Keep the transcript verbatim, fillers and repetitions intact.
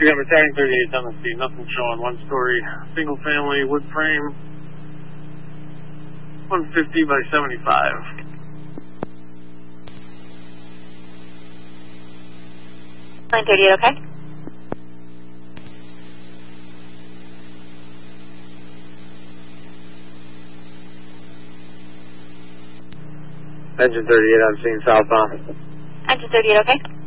You got Battalion thirty-eight on the scene, nothing showing. One story, single family, wood frame, one fifty by seventy-five. Battalion thirty-eight, okay? Engine thirty-eight, I'm seeing southbound. Engine thirty-eight, okay?